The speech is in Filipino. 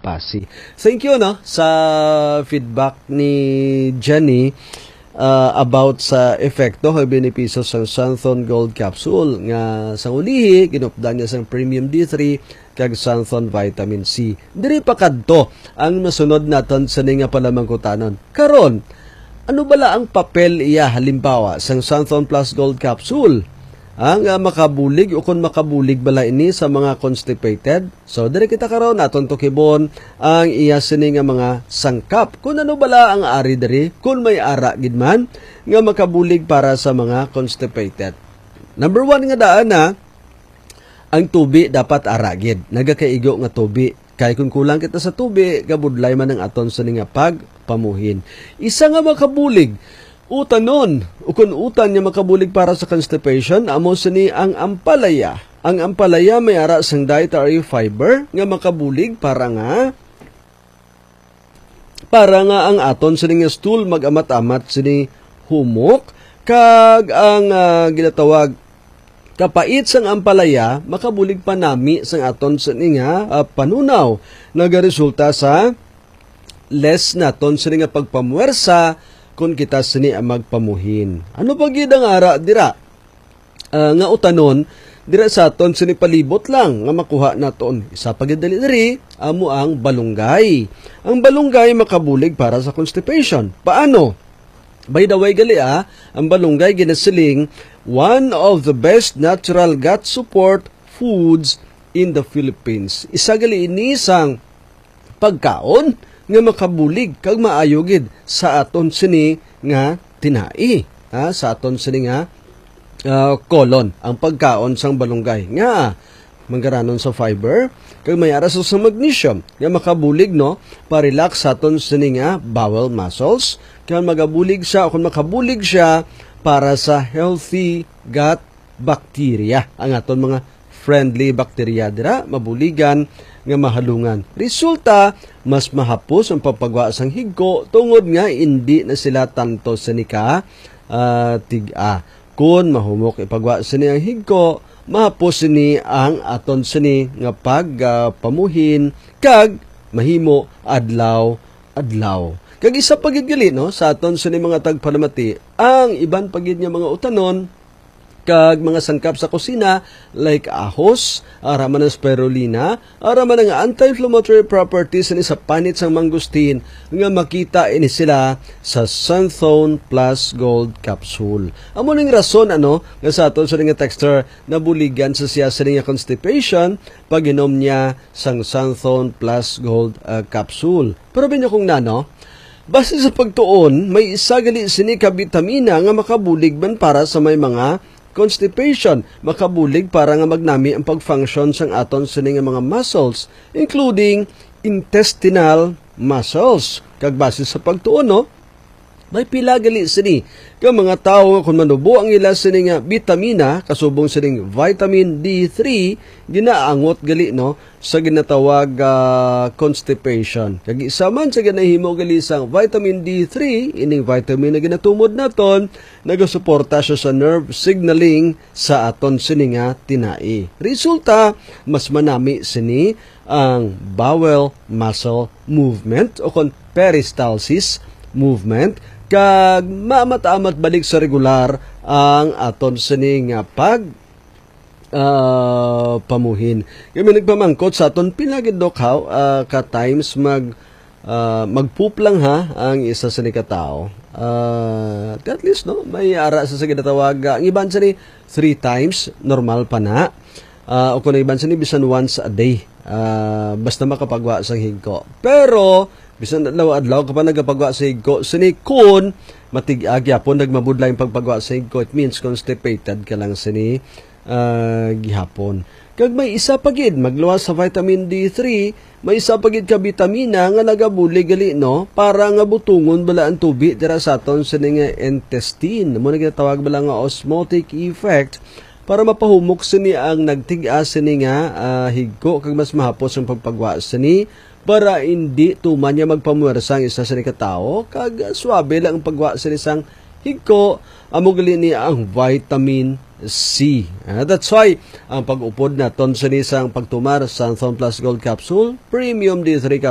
Pasig. Thank you no sa feedback ni Jenny about sa epekto o benepisyo sa Santhon Gold Capsule nga sa ulihi ginupdan niya sang Premium D3 kag Santhon Vitamin C. Diri pa kadto ang nasunod naton sa nga palamangkutanon. Karon, ano bala ang papel iya halimbawa sang Santhon Plus Gold Capsule? Ang makabulig o kung makabulig bala ini sa mga constipated. So, diri kita karon naton tukibon ang iya sini nga mga sangkap. Kung ano bala ang ari diri, kung may ara gid man nga makabulig para sa mga constipated. Number 1 nga daan na ang tubi dapat ara gid. Nagakaigo nga tubi. Kay kung kulang kita sa tubi, gabudlay man ang aton sini nga pagpamuhin. Isa nga makabulig utanon, ukon utan niya makabulig para sa constipation, amo sini ang ampalaya. Ang ampalaya may ara sang dietary fiber nga makabulig para nga ang aton sini nga stool mag-amat-amat sini humok kag ang ginatawag kapait sang ampalaya makabulig pa nami sang aton sini nga panunaw nagaresulta sa less naton sini nga pagpamuwersa kung kita sini ang magpamuhin. Ano pa gid ang ara dira? Nga utanon, dira sa aton sini palibot lang nga makuha naton. Isa pa gid dali amo ang balunggay. Ang balunggay makabulig para sa constipation. Paano? By the way gali ang balunggay ginasiling one of the best natural gut support foods in the Philippines. Isa gali ini sang pagkaon nga makabulig kag maayo gid sa aton sini nga tinai sa aton sini nga colon ang pagkaon sang balunggay nga manggaranon sa fiber kag may ara sa magnesium nga makabulig no pa-relax sa aton sini nga bowel muscles kag magabulig siya o kung makabulig siya para sa healthy gut bacteria ang aton mga friendly bacteria dira mabuligan nga mahalungan. Resulta, mas mahapos ang pagpagwa sang higko tungod nga hindi na sila tanto sa nika tiga. Kung mahumok ipagwa sini ang higko, mahapos sini ang aton sini nga pagpamuhin kag mahimo adlaw. Kag isa pagid gali no sa aton sini mga tagpalamati ang iban pagid nga mga utanon kag mga sangkap sa kusina like ahos, araman ng spirulina, araman ng anti-inflammatory properties ni sa panit sang mangustin nga makita ini sila sa Santhon Plus Gold Capsule. Amo ning rason nga sa aton sa nga texter nabuligan sa siya sa nga constipation pag inom niya sang Santhon Plus Gold Capsule. Pero binyo kung base sa pagtuon, may isa gali sini ka bitamina nga makabulig man para sa may mga constipation, makabulig para nga magnami ang pag-function sang aton sini nga mga muscles, including intestinal muscles. Kag base sa pagtuon, may pila gali sini ka mga tawo kung manubo ang ila sini nga bitamina, kasubong sining vitamin D3, ginaangot gali sa ginatawag constipation. Kag isa man sa ginahimo gali sang vitamin D3, ining vitamin na ginatumod naton, nagasuporta siya sa nerve signaling sa aton sini nga tinai. Resulta, mas manami sini ang bowel muscle movement o kon peristalsis movement kag maamat-amat balik sa regular ang aton sini nga pamuhin. Kami nagpamangkot sa aton pinagid dok ka times magpoop lang ang isa sa ni katao. At least may ara sa ginatawag ang iban sa ni 3 times normal pa na. O kung iban sa ni bisan once a day. Basta makapagwa sa higko. Pero bisan adlaw ka pa nagapagwa sa higko sini kun matig-agya po nagmabudlay ang pagpagwa sa higko, it means constipated ka lang sini gihapon. Kag may isa pagid magluwas sa vitamin D3, may isa pagid ka bitamina nga nagabulig gali para nga butungon bala ang tubi dira sa aton sini nga intestine. Mo ginatawag bala nga osmotic effect para mapahumok sini ang nagtig-a sini nga higko kag mas mahapos ang pagpagwa sini para hindi tuman niya magpamuwersa ang isa sa katao kag swabe lang ang pagwa sini sang higko amo gali niya ang vitamin C. That's why ang pag-upod naton sa isang pagtumar sa Santhon Plus Gold Capsule Premium D3